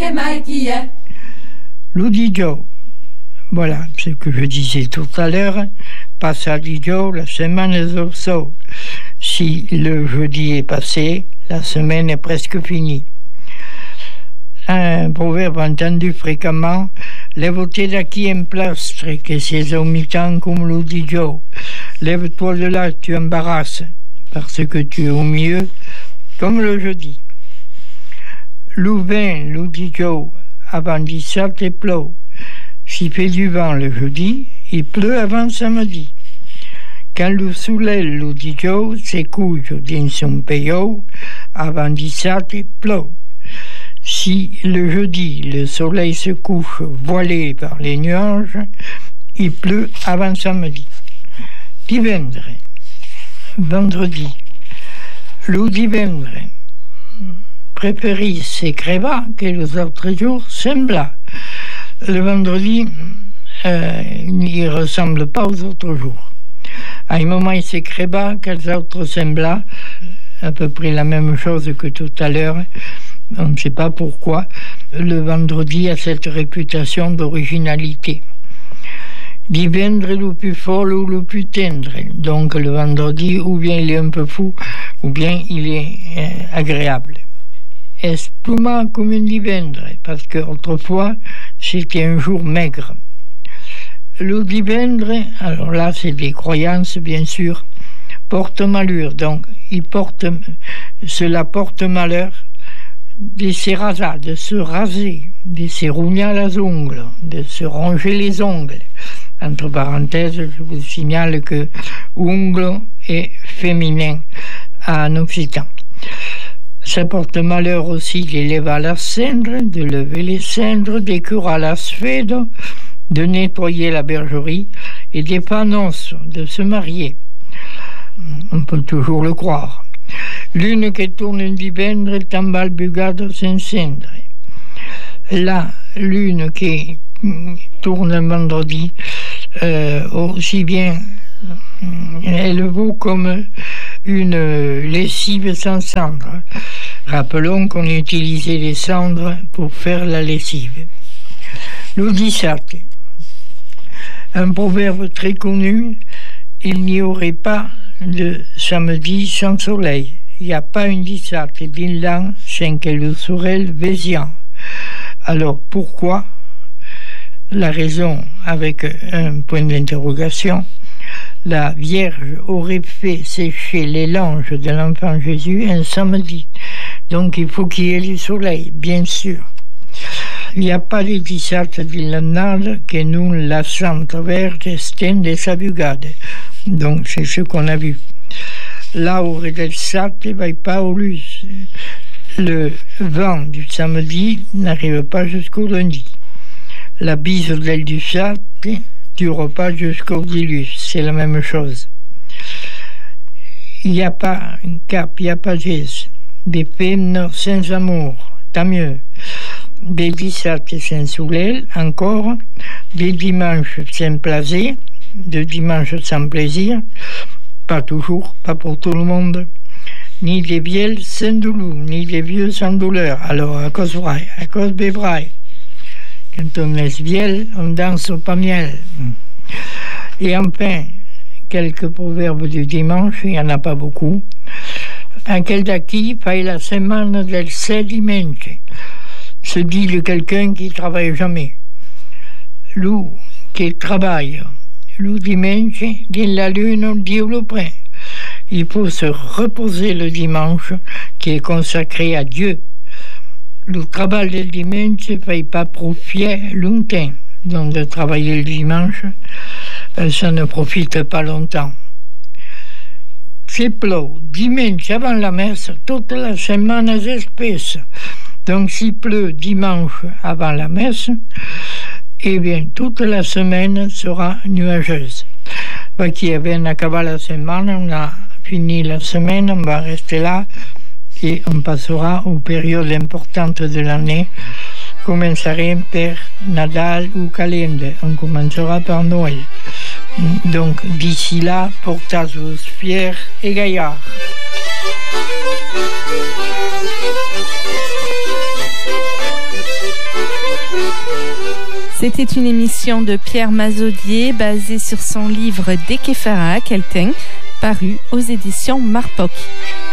che mai chi è? L'Udijo. Voilà ce que je disais tout à l'heure. Passaggio, la semaine est au saut. Si le jeudi est passé, la semaine est presque finie. Un proverbe entendu fréquemment: lève-toi d'acquis un plastre, que c'est au mi-temps comme l'Udijo. Lève-toi de là, tu embarrasses, parce que tu es au milieu, comme le jeudi. Louvain, l'Udijo, avant 17 et pleut. S'il fait du vent le jeudi, il pleut avant samedi. Quand le soleil l'Udijo se couche dans son pays, avant 17 et pleut. Si le jeudi le soleil se couche voilé par les nuages, il pleut avant samedi. Divendre, vendredi. Le divendre, préféris s'écriva que les autres jours sembla. Le vendredi, il ne ressemble pas aux autres jours. À un moment, il s'écriva que les autres sembla, à peu près la même chose que tout à l'heure. On ne sait pas pourquoi. Le vendredi a cette réputation d'originalité. Divendre le plus folle ou le plus tendre. Donc le vendredi, ou bien il est un peu fou, ou bien il est agréable. Espuma comme un divendre, parce qu'autrefois, c'était un jour maigre. Le divendre, alors là, c'est des croyances, bien sûr, porte malheur. Donc, cela porte malheur de se raser, de se raser, de se rougner les ongles, de se ronger les ongles. Entre parenthèses, je vous signale que ongle est féminin en occitan. Ça porte malheur aussi de lever la cendre, de lever les cendres, de curer la sphède, de nettoyer la bergerie et des panonces, de se marier. On peut toujours le croire. L'une qui tourne un divendre tombe al bugado sans cendre. La lune qui tourne un vendredi, aussi bien, elle vaut comme une lessive sans cendre. Rappelons qu'on utilisait les cendres pour faire la lessive. L'Udisate, un proverbe très connu: il n'y aurait pas de samedi sans soleil. Il n'y a pas une dissate d'un l'an sans que le soleil vésiant. Alors pourquoi? La raison avec un point d'interrogation. La Vierge aurait fait sécher les langes de l'enfant Jésus un samedi. Donc il faut qu'il y ait du soleil, bien sûr. Il n'y a pas de dissate de l'annale que nous la Sainte Vierge stende sa bugade. Donc c'est ce qu'on a vu. L'aure del sate va pas au lus. Le vent du samedi n'arrive pas jusqu'au lundi. La bise del du sate ne dure pas jusqu'au dilus. C'est la même chose. Il n'y a pas un cap, il n'y a pas geste. Des peines sans amour, tant mieux. Des dissates sans soleil, encore. Des dimanches sans plaisir. De dimanche sans plaisir. Pas toujours, pas pour tout le monde. Ni des vieilles sans douleur, ni des vieux sans douleur. Alors, à cause vrai, à cause des vrais. Quand on est vieille, on danse au pas miel. Et enfin, quelques proverbes du dimanche, il n'y en a pas beaucoup. Aquel d'acquis fait la semaine del 6 dimanche. Se dit de quelqu'un qui ne travaille jamais. Lui qui travaille, le dimanche, dans la lune, Dieu le prend. Il faut se reposer le dimanche, qui est consacré à Dieu. Le travail du dimanche ne fait pas profiter longtemps. Donc de travailler le dimanche, ça ne profite pas longtemps. C'est pleut. Dimanche avant la messe, toute la semaine est épaisse. Donc s'il pleut dimanche avant la messe, eh bien toute la semaine sera nuageuse. Qui avait acabé la semaine, on a fini la semaine, on va rester là et on passera aux périodes importantes de l'année. Commencerons par Nadal ou Calende. On commencera par Noël. Donc d'ici là, portez-vous fiers et gaillards. C'était une émission de Pierre Mazaudier basée sur son livre Des Kéfera Kelten, paru aux éditions Marpoc.